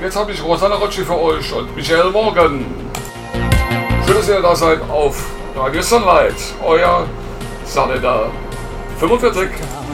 Jetzt habe ich Rosanna Rocci für euch und Michael Morgan. Schön, dass ihr da seid auf Radio Sunlight. Euer Saneda 45.